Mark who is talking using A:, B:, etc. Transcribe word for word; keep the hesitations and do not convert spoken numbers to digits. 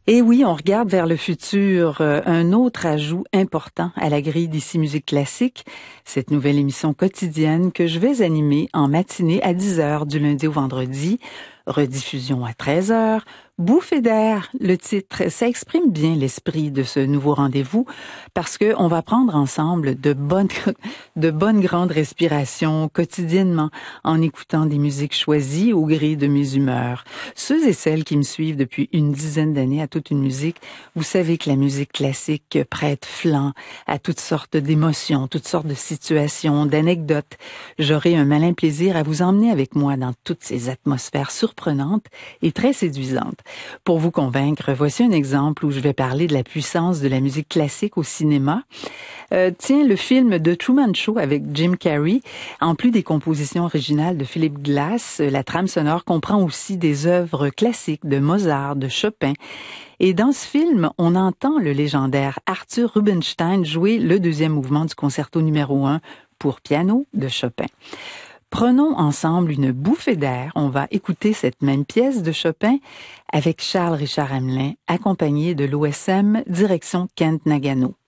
A: Et oui, on regarde vers le futur. Euh, un autre ajout important à la grille d'Ici Musique Classique, cette nouvelle émission quotidienne que je vais animer en matinée à dix heures du lundi au vendredi, rediffusion à treize heures, bouffée d'air, le titre, ça exprime bien l'esprit de ce nouveau rendez-vous parce que on va prendre ensemble de bonnes, de bonnes grandes respirations quotidiennement en écoutant des musiques choisies au gré de mes humeurs. Ceux et celles qui me suivent depuis une dizaine d'années à toute une musique, vous savez que la musique classique prête flanc à toutes sortes d'émotions, toutes sortes de situations, d'anecdotes. J'aurai un malin plaisir à vous emmener avec moi dans toutes ces atmosphères surprenantes et très séduisantes. Pour vous convaincre, voici un exemple où je vais parler de la puissance de la musique classique au cinéma. Euh, tiens, le film The Truman Show avec Jim Carrey, en plus des compositions originales de Philip Glass, la trame sonore comprend aussi des œuvres classiques de Mozart, de Chopin. Et dans ce film, on entend le légendaire Arthur Rubinstein jouer le deuxième mouvement du concerto numéro un pour piano de Chopin. Prenons ensemble une bouffée d'air. On va écouter cette même pièce de Chopin avec Charles Richard Hamelin, accompagné de l'O S M direction Kent Nagano.